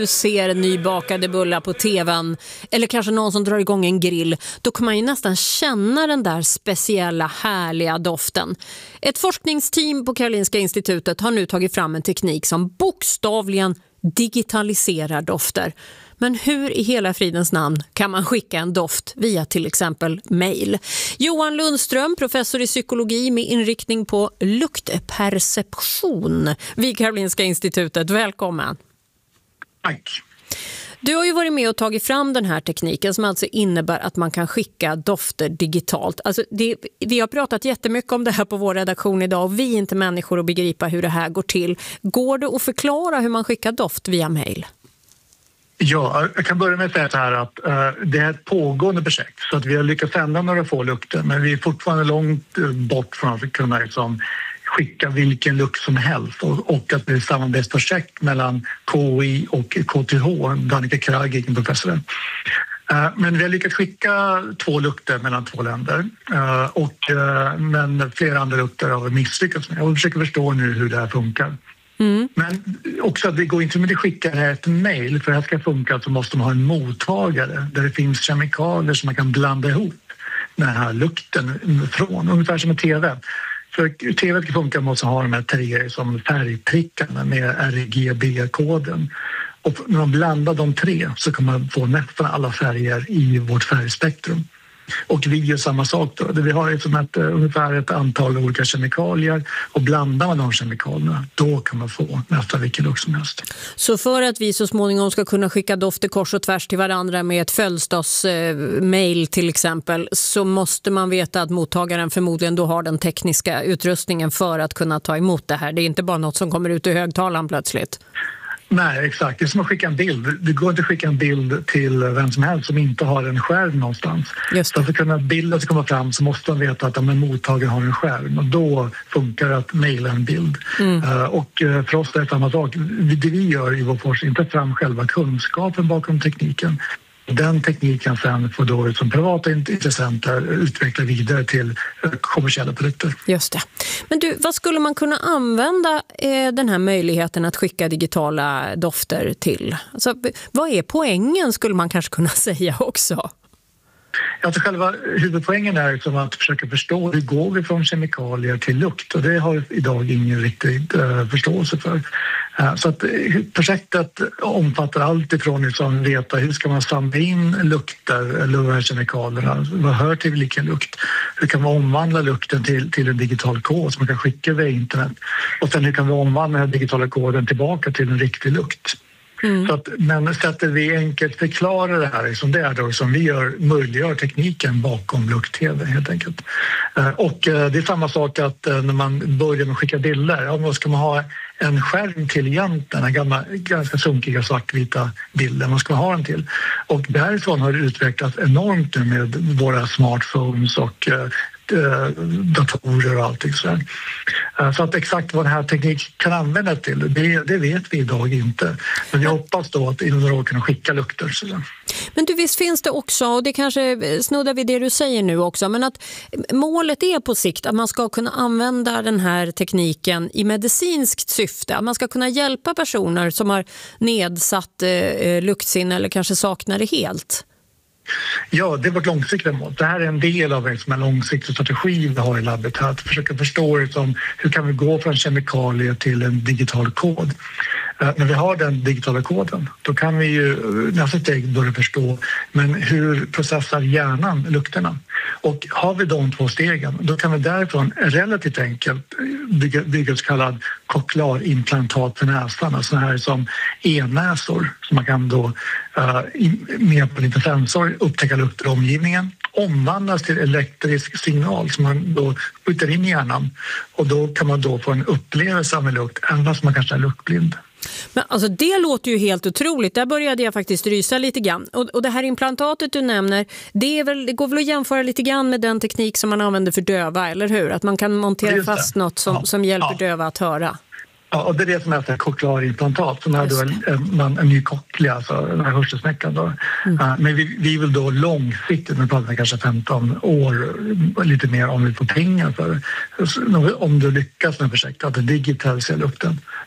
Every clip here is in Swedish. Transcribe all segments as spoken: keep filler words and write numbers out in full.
Du ser nybakade bullar på tvn eller kanske någon som drar igång en grill, då kan man ju nästan känna den där speciella härliga doften. Ett forskningsteam på Karolinska institutet har nu tagit fram en teknik som bokstavligen digitaliserar dofter. Men hur i hela fridens namn kan man skicka en doft via till exempel mejl? Johan Lundström, professor i psykologi med inriktning på luktperception vid Karolinska institutet. Välkommen. Tack. Du har ju varit med och tagit fram den här tekniken som alltså innebär att man kan skicka dofter digitalt. Alltså det, vi har pratat jättemycket om det här på vår redaktion idag och vi är inte människor att begripa hur det här går till. Går det att förklara hur man skickar doft via mejl? Ja, jag kan börja med att säga så här att uh, det är ett pågående projekt så att vi har lyckats ändra några få lukter, men vi är fortfarande långt bort från att kunna liksom skicka vilken lukt som helst och, och att det är ett samarbetsprojekt mellan K I och K T H, Danica Kragi, professor. Uh, men vi har lyckats skicka två lukter mellan två länder uh, och, uh, men flera andra lukter har vi misslyckats med. Och vi försöker förstå nu hur det här funkar. Mm. Men också att det går inte med att skicka det här ett mejl, för det här ska funka så måste man ha en mottagare där det finns kemikalier som man kan blanda ihop den här lukten från, ungefär som en tv. För tv ska funka måste ha de här tre som färgprickarna med R G B-koden. Och när man blandar de tre så kan man få nästan alla färger i vårt färgspektrum. Och vi gör samma sak då. Vi har liksom ett, ungefär ett antal olika kemikalier och blandar man de kemikalierna, då kan man få nästan vilken lukt som helst. Så för att vi så småningom ska kunna skicka dofter kors och tvärs till varandra med ett födelsedagsmail till exempel, så måste man veta att mottagaren förmodligen då har den tekniska utrustningen för att kunna ta emot det här. Det är inte bara något som kommer ut i högtalaren plötsligt. Nej, exakt. Det är som att skicka en bild. Det går inte att skicka en bild till vem som helst som inte har en skärm någonstans. Just det. Så för att kunna bilden ska komma fram så måste man veta att en mottagare har en skärm. Och då funkar det att mejla en bild. Mm. Uh, och för oss är det samma sak. Det vi gör i vår forskning, inte fram själva kunskapen bakom tekniken. Den tekniken sen får då som privata intressenter utveckla vidare till kommersiella produkter. Just det. Men du, vad skulle man kunna använda eh, den här möjligheten att skicka digitala dofter till? Alltså, vad är poängen skulle man kanske kunna säga också? Alltså själva huvudpoängen är liksom att försöka förstå hur går vi från kemikalier till lukt, och det har idag ingen riktig uh, förståelse för. Uh, så att uh, projektet omfattar allt ifrån liksom veta hur ska man samla in lukter eller kemikalierna, vad hör till vilken lukt, hur kan man omvandla lukten till, till en digital kod som man kan skicka via internet, och sen hur kan vi omvandla den digitala koden tillbaka till en riktig lukt. Mm. Så att, men sättet vi enkelt förklarar det här som det är då, som vi gör, möjliggör tekniken bakom lukt-tv helt enkelt. Och det är samma sak att när man börjar med att skicka bilder, ja, då ska man ha en skärm till egentligen, en gamla, ganska sunkiga svartvita bilder, man ska ha den till. Och därifrån har det utvecklats enormt nu med våra smartphones och datorer och allting så här. Så att exakt vad den här tekniken kan användas till, det, det vet vi idag inte. Men jag hoppas då att inom några år kunna skicka lukter. Så där. Men du, visst finns det också, och det kanske snuddar vid det du säger nu också, men att målet är på sikt att man ska kunna använda den här tekniken i medicinskt syfte. Att man ska kunna hjälpa personer som har nedsatt eh, luktsinne eller kanske saknar det helt. Ja, det är vårt långsiktiga mål. Det här är en del av en långsiktig strategi vi har i labbet här, att försöka förstå liksom, hur kan vi gå från kemikalier till en digital kod. Uh, när vi har den digitala koden, då kan vi ju nästa steg börja förstå men hur processar hjärnan lukterna. Och har vi de två stegen, då kan vi därifrån relativt enkelt bygga, bygga så kallad koklarimplantat för näsan, alltså här som e-näsor som man kan då uh, med på en liten sensor upptäcka lukter i omgivningen, omvandlas till elektrisk signal som man då skjuter in i hjärnan, och då kan man då få en upplevelse av en lukt även fast man kanske är luktblind. Men alltså det låter ju helt otroligt. Där började jag faktiskt rysa lite grann. Och, och det här implantatet du nämner, det, är väl, det går väl att jämföra lite grann med den teknik som man använder för döva, eller hur? Att man kan montera fast något som, ja. som hjälper ja. döva att höra. Ja, och det är det som är ett koklarimplantat som är då en, en, en ny cochlea, alltså den här hörselsnäckan då. Mm. Uh, men vi, vi vill då långsiktigt, nu pratar vi kanske femton år, lite mer om vi får pengar för det. Om du lyckas med projektet att digitalisera lukten,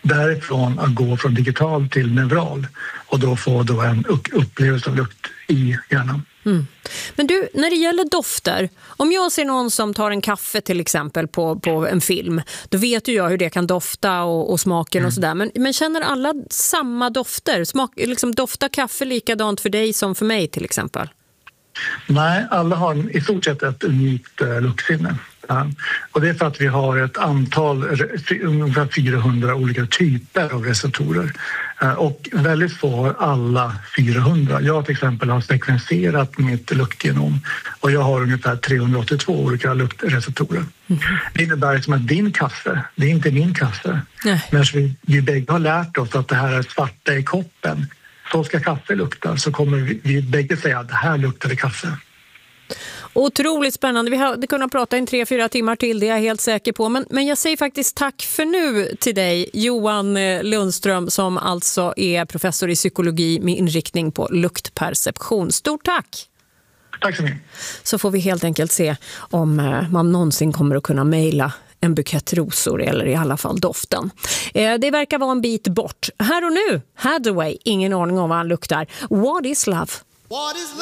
därifrån att gå från digital till neural och då få då en upplevelse av lukt i hjärnan. Mm. Men du, när det gäller dofter, om jag ser någon som tar en kaffe till exempel på, på en film, då vet ju jag hur det kan dofta och, och smaken mm. och sådär. Men, men känner alla samma dofter? Smak, liksom, doftar kaffe likadant för dig som för mig till exempel? Nej, alla har i stort sett ett unikt uh, luktsinne. Ja. Och det är för att vi har ett antal, ungefär fyrahundra olika typer av receptorer. Och väldigt få har alla fyrahundra. Jag till exempel har sekvenserat mitt luktgenom och jag har ungefär trehundraåttiotvå olika luktreceptorer. Mm. Det innebär som att din kaffe, det är inte min kaffe. Nej. Men vi, vi bägge har lärt oss att det här är svarta i koppen. Så ska kaffe lukta, så kommer vi, vi bägge säga att det här luktar det kaffe. Otroligt spännande. Vi hade kunnat prata in tre, fyra timmar till, det är jag helt säker på. Men, men jag säger faktiskt tack för nu till dig, Johan Lundström, som alltså är professor i psykologi med inriktning på luktperception. Stort tack! Tack så mycket. Så får vi helt enkelt se om man någonsin kommer att kunna mejla en bukett rosor eller i alla fall doften. Eh, det verkar vara en bit bort. Här och nu, Hathaway, ingen aning om vad han luktar. What is love? What is love?